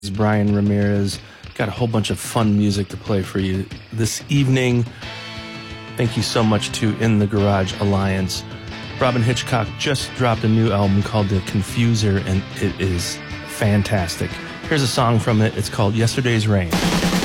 Brian Ramirez. Got a whole bunch of fun music to play for you this evening. Thank you so much to In the Garage Alliance. Robyn Hitchcock just dropped a new album called The Confuser, and it is fantastic. Here's a song from it. It's called Yesterday's Rain.